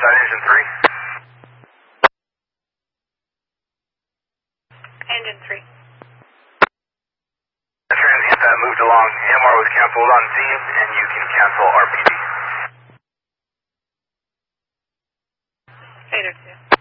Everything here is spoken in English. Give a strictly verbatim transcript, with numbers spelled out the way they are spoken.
side, engine three. Engine three. The transient that moved along, M R was canceled on scene, and you can cancel R P D. Fader two.